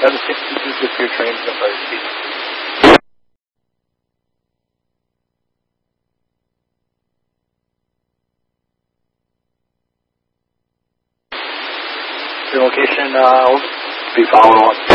Have the same features with your trains and fire speed. Your location, be followed on.